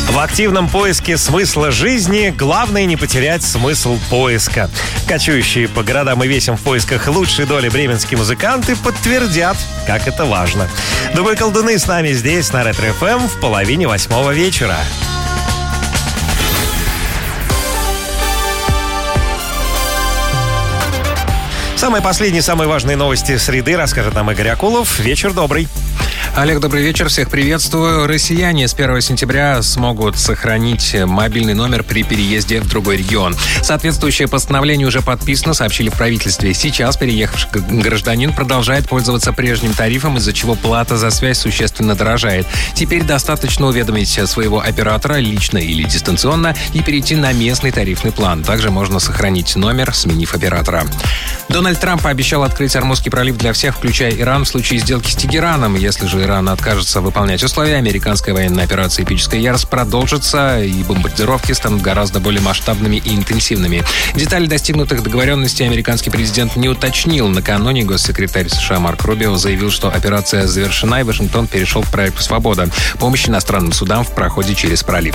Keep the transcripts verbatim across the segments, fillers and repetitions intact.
В активном поиске смысла жизни главное не потерять смысл поиска. Кочующие по городам и весям в поисках лучшей доли бременские музыканты подтвердят, как это важно. Дубы колдуны с нами здесь, на Ретро-эф эм, в половине восьмого вечера. Самые последние, самые важные новости среды расскажет нам Игорь Акулов. Вечер добрый. Олег, добрый вечер, всех приветствую. Россияне с первого сентября смогут сохранить мобильный номер при переезде в другой регион. Соответствующее постановление уже подписано, сообщили в правительстве. Сейчас переехавший гражданин продолжает пользоваться прежним тарифом, из-за чего плата за связь существенно дорожает. Теперь достаточно уведомить своего оператора лично или дистанционно и перейти на местный тарифный план. Также можно сохранить номер, сменив оператора. Дональд Трамп пообещал открыть Ормузский пролив для всех, включая Иран, в случае сделки с Тегераном. Если же Иран откажется выполнять условия, американская военная операция «Эпическая ярость» продолжится, и бомбардировки станут гораздо более масштабными и интенсивными. Детали достигнутых договоренностей американский президент не уточнил. Накануне госсекретарь США Марк Рубио заявил, что операция завершена, и Вашингтон перешел к проекту «Свобода» — помощь иностранным судам в проходе через пролив.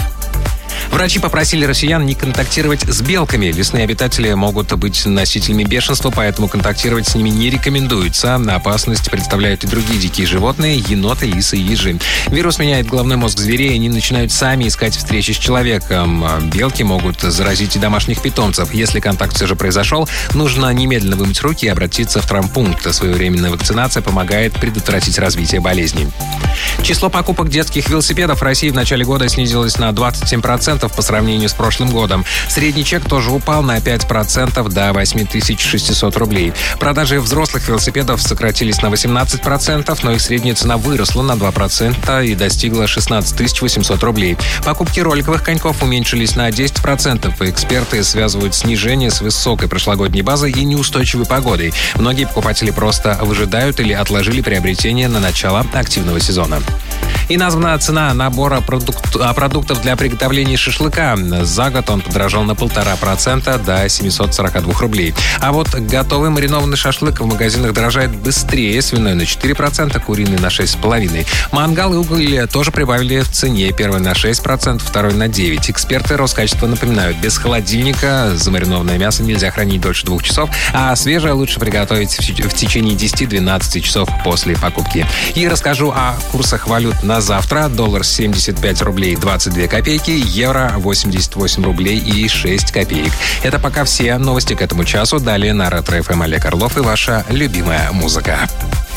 Врачи попросили россиян не контактировать с белками. Лесные обитатели могут быть носителями бешенства, поэтому контактировать с ними не рекомендуется. На опасность представляют и другие дикие животные — еноты, лисы и ежи. Вирус меняет головной мозг зверей, и они начинают сами искать встречи с человеком. Белки могут заразить и домашних питомцев. Если контакт все же произошел, нужно немедленно вымыть руки и обратиться в травмпункт. Своевременная вакцинация помогает предотвратить развитие болезни. Число покупок детских велосипедов в России в начале года снизилось на двадцать семь процентов по сравнению с прошлым годом. Средний чек тоже упал на пять процентов до восемь тысяч шестьсот рублей. Продажи взрослых велосипедов сократились на восемнадцать процентов, но их средняя цена выросла на два процента и достигла шестнадцать тысяч восемьсот рублей. Покупки роликовых коньков уменьшились на десять процентов. Эксперты связывают снижение с высокой прошлогодней базой и неустойчивой погодой. Многие покупатели просто выжидают или отложили приобретение на начало активного сезона. И названа цена набора продукт, продуктов для приготовления шашлыка. За год он подорожал на полтора процента до семьсот сорок два рублей. А вот готовый маринованный шашлык в магазинах дорожает быстрее. Свиной на четыре процента, куриный на шесть целых пять десятых процента. Мангал и уголь тоже прибавили в цене. Первый на шесть процентов, второй на девять процентов. Эксперты Роскачества напоминают, без холодильника замаринованное мясо нельзя хранить дольше двух часов, а свежее лучше приготовить в течение десять-двенадцать часов после покупки. И расскажу о курсах валют на завтра. Доллар семьдесят пять рублей двадцать две копейки, евро восемьдесят восемь рублей и шесть копеек. Это пока все новости к этому часу. Далее на Ретро-эф эм Олег Орлов и ваша любимая музыка.